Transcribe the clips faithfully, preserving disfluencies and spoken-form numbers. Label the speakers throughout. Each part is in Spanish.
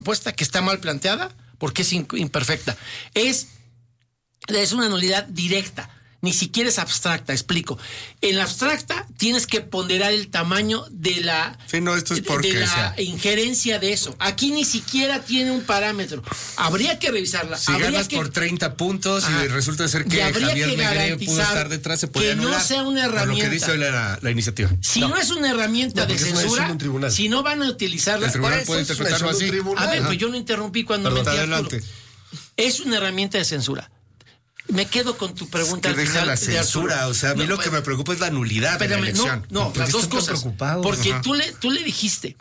Speaker 1: propuesta que está mal planteada porque es imperfecta. Es, es una nulidad directa. Ni siquiera es abstracta, explico. En la abstracta tienes que ponderar el tamaño de la,
Speaker 2: sí, no, esto es
Speaker 1: de la injerencia de eso. Aquí ni siquiera tiene un parámetro. Habría que revisarla.
Speaker 2: Si
Speaker 1: habría
Speaker 2: ganas
Speaker 1: que,
Speaker 2: por treinta puntos
Speaker 1: ajá,
Speaker 2: y resulta ser que Javier
Speaker 1: que
Speaker 2: Negre pudo estar detrás, se puede
Speaker 1: que
Speaker 2: anular.
Speaker 1: no sea una herramienta.
Speaker 2: Lo que dice hoy la, la iniciativa.
Speaker 1: Si no, no es una herramienta no, de censura, no si no van a utilizarla...
Speaker 2: El tribunal puede interpretarlo así.
Speaker 1: A ver, pues yo no interrumpí cuando me metí adelante. Es una herramienta de censura. Me quedo con tu pregunta.
Speaker 2: Es que deja la censura, o sea, a mí no, lo que me preocupa es la nulidad de la elección.
Speaker 1: No, no las dos cosas. Porque tú le, tú le dijiste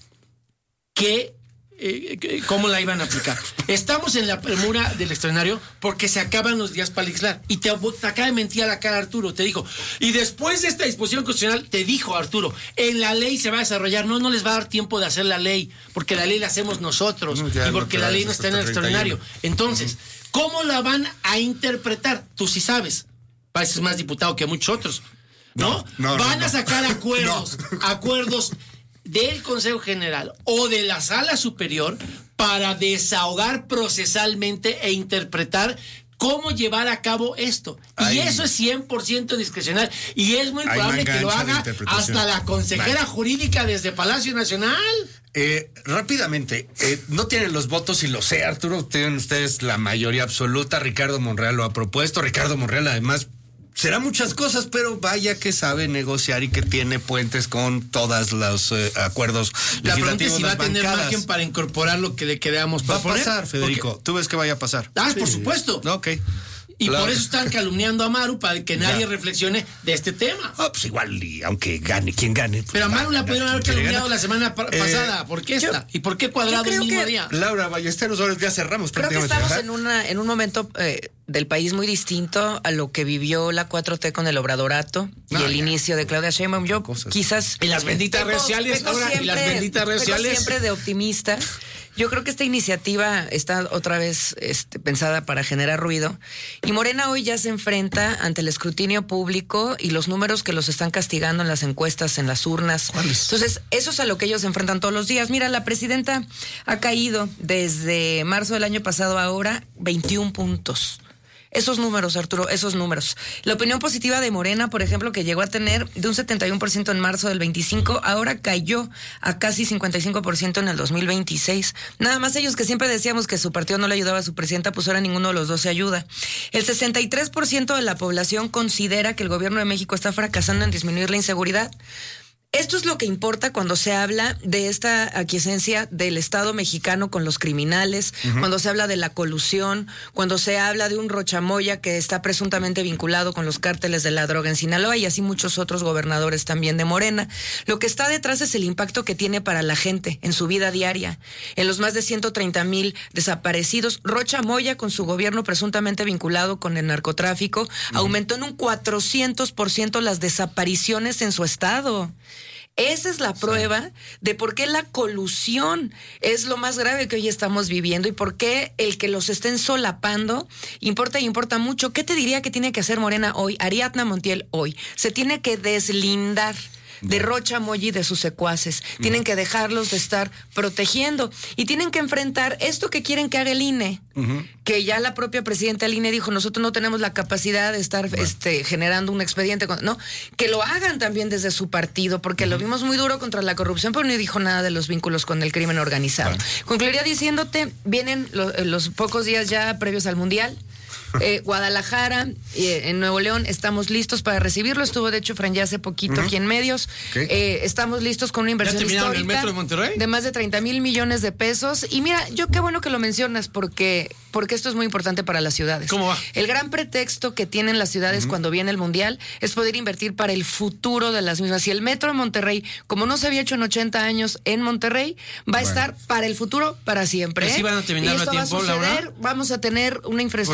Speaker 1: que, eh, que cómo la iban a aplicar. Estamos en la premura del extraordinario porque se acaban los días para legislar. Y te, te acaba de mentir a la cara Arturo, te dijo. Y después de esta disposición constitucional, te dijo Arturo, en la ley se va a desarrollar. No, no les va a dar tiempo de hacer la ley, porque la ley la hacemos nosotros. No, y porque no la ley no está en el extraordinario. Entonces... Uh-huh. ¿Cómo la van a interpretar? Tú sí sabes. Pareces más diputado que muchos otros. ¿No? no, no van no, a sacar no. acuerdos, no. acuerdos del Consejo General o de la Sala Superior para desahogar procesalmente e interpretar cómo llevar a cabo esto. Y Ay. eso es cien por ciento discrecional. Y es muy probable que lo haga hasta la consejera vale. jurídica desde Palacio Nacional.
Speaker 2: Eh, rápidamente, eh, no tienen los votos y lo sé, Arturo, tienen ustedes la mayoría absoluta. Ricardo Monreal lo ha propuesto. Ricardo Monreal además será muchas cosas, pero vaya que sabe negociar y que tiene puentes con todos los eh, acuerdos
Speaker 1: la
Speaker 2: legislativos.
Speaker 1: La pregunta es si va a tener margen para incorporar lo que le queramos
Speaker 2: para Va a poner? pasar, Federico. Porque... ¿Tú ves que vaya a pasar?
Speaker 1: Ah, sí. Por supuesto.
Speaker 2: Ok.
Speaker 1: Y claro. por eso están calumniando a Maru para que nadie ya. reflexione de este tema.
Speaker 2: Ah, pues igual, y aunque gane quien gane.
Speaker 1: Pero a Maru la pudieron haber calumniado la semana pa- eh, pasada. ¿Por qué esta? Yo, ¿Y por qué Cuadrado el mismo día?
Speaker 2: Laura Ballesteros, ahora ya cerramos
Speaker 3: creo prácticamente. Creo que estamos en, una, en un momento eh, del país muy distinto a lo que vivió la cuatro T con el Obradorato no, y el ya. inicio de Claudia Sheinbaum. Yo Cosas. quizás...
Speaker 1: Y las benditas redes sociales, Laura, y las benditas redes sociales.
Speaker 3: Siempre de optimista. Yo creo que esta iniciativa está otra vez este, pensada para generar ruido y Morena hoy ya se enfrenta ante el escrutinio público y los números que los están castigando en las encuestas, en las urnas. ¿Cuáles? Entonces, eso es a lo que ellos se enfrentan todos los días. Mira, la presidenta ha caído desde marzo del año pasado a ahora veintiún puntos. Esos números, Arturo, esos números. La opinión positiva de Morena, por ejemplo, que llegó a tener de un setenta y uno por ciento en marzo del veinticinco, ahora cayó a casi cincuenta y cinco por ciento en el dos mil veintiséis. Nada más ellos que siempre decíamos que su partido no le ayudaba a su presidenta, pues ahora ninguno de los dos se ayuda. El sesenta y tres por ciento de la población considera que el gobierno de México está fracasando en disminuir la inseguridad. Esto es lo que importa cuando se habla de esta aquiescencia del Estado mexicano con los criminales, uh-huh. cuando se habla de la colusión, cuando se habla de un Rochamoya que está presuntamente vinculado con los cárteles de la droga en Sinaloa y así muchos otros gobernadores también de Morena. Lo que está detrás es el impacto que tiene para la gente en su vida diaria. En los más de ciento treinta mil desaparecidos, Rochamoya, con su gobierno presuntamente vinculado con el narcotráfico, uh-huh. aumentó en un cuatrocientos por ciento las desapariciones en su estado. Esa es la prueba sí. de por qué la colusión es lo más grave que hoy estamos viviendo y por qué el que los estén solapando importa y importa mucho. ¿Qué te diría que tiene que hacer Morena hoy? Ariadna Montiel hoy. Se tiene que deslindar de Rochamoya y de sus secuaces. No. Tienen que dejarlos de estar protegiendo y tienen que enfrentar esto que quieren que haga el I N E, uh-huh. que ya la propia presidenta del I N E dijo, nosotros no tenemos la capacidad de estar bueno. este, generando un expediente, con, no, que lo hagan también desde su partido, porque uh-huh. lo vimos muy duro contra la corrupción, pero no dijo nada de los vínculos con el crimen organizado. Bueno. Concluiría diciéndote, vienen lo, los pocos días ya previos al Mundial. Eh, Guadalajara, eh, en Nuevo León, estamos listos para recibirlo. Estuvo de hecho Fran ya hace poquito uh-huh. aquí en medios. Okay. Eh, estamos listos con una inversión histórica
Speaker 1: el metro de Monterrey
Speaker 3: de más de treinta mil millones de pesos. Y mira, yo qué bueno que lo mencionas porque, porque esto es muy importante para las ciudades.
Speaker 1: ¿Cómo va?
Speaker 3: El gran pretexto que tienen las ciudades uh-huh. cuando viene el Mundial es poder invertir para el futuro de las mismas. Y el metro de Monterrey, como no se había hecho en ochenta años en Monterrey, va a bueno. estar para el futuro para siempre.
Speaker 1: ¿Eh? ¿Sí van a terminarlo a tiempo,
Speaker 3: Laura? Vamos a tener una infraestructura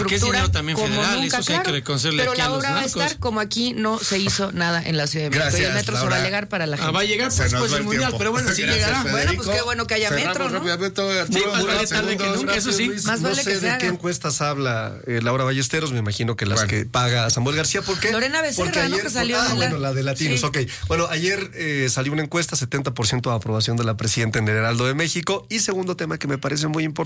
Speaker 1: dinero también
Speaker 3: como
Speaker 1: federal,
Speaker 3: nunca,
Speaker 1: eso sí hay
Speaker 3: claro,
Speaker 1: que reconocerle
Speaker 3: pero
Speaker 1: aquí a
Speaker 3: la
Speaker 1: los
Speaker 3: obra va a
Speaker 1: narcos.
Speaker 3: estar como aquí no se hizo nada en la Ciudad de México.
Speaker 2: Gracias,
Speaker 3: y el metro
Speaker 2: Laura.
Speaker 3: se va a llegar para la gente.
Speaker 1: Ah, va a llegar
Speaker 2: Se
Speaker 1: pues,
Speaker 2: nos
Speaker 1: después
Speaker 2: va
Speaker 1: del
Speaker 2: el
Speaker 1: mundial,
Speaker 2: tiempo.
Speaker 1: pero bueno, sí
Speaker 2: Gracias,
Speaker 1: llegará.
Speaker 3: Bueno, pues qué bueno que haya
Speaker 2: Cerramos
Speaker 3: metro, ¿no?
Speaker 2: rápidamente, Arturo,
Speaker 1: Sí, más vale
Speaker 2: segundos,
Speaker 1: tarde que nunca, eso sí.
Speaker 4: Luis,
Speaker 3: Más
Speaker 4: no
Speaker 3: vale
Speaker 4: sé
Speaker 3: que se
Speaker 4: de
Speaker 3: haga.
Speaker 4: qué encuestas habla eh, Laura Ballesteros, me imagino que las
Speaker 2: Bueno.
Speaker 4: que paga Samuel García. ¿Por qué?
Speaker 3: Lorena Becerra,
Speaker 4: Porque
Speaker 3: ¿no?
Speaker 4: ayer,
Speaker 3: Que salió
Speaker 4: ah,
Speaker 3: de la-
Speaker 4: bueno, la de Latinos,
Speaker 3: Sí.
Speaker 4: ok. Bueno, ayer eh, salió una encuesta, setenta por ciento de aprobación de la presidenta en el Heraldo de México. Y segundo tema que me parece muy importante.